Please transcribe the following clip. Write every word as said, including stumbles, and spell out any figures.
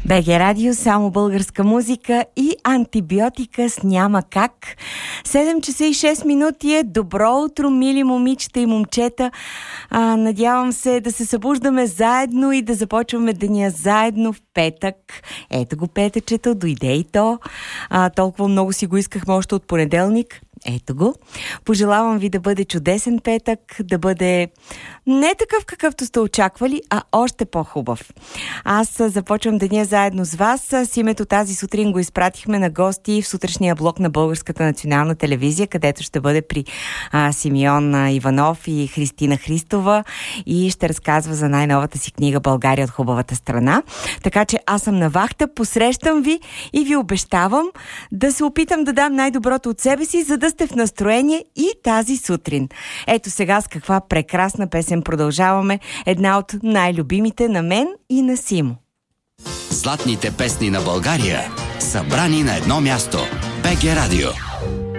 БГ Радио, само българска музика и антибиотика с няма как. седем часа и шест минути е. Добро утро, мили момичета и момчета. А, надявам се да се събуждаме заедно и да започваме деня заедно в петък. Ето го петъчето, дойде и то. А, толкова много си го искахме още от понеделник. Ето го. Пожелавам ви да бъде чудесен петък, да бъде не такъв какъвто сте очаквали, а още по-хубав. Аз започвам деня заедно с вас. С името тази сутрин го изпратихме на гости в сутрешния блок на Българската национална телевизия, където ще бъде при а, Симеон Иванов и Христина Христова и ще разказва за най-новата си книга "България от хубавата страна". Така че аз съм на вахта, посрещам ви и ви обещавам да се опитам да дам най-доброто от себе си, за да сте в настроение и тази сутрин. Ето сега с каква прекрасна песен продължаваме. Една от най-любимите на мен и на Симо. Златните песни на България, събрани на едно място. БГ Радио.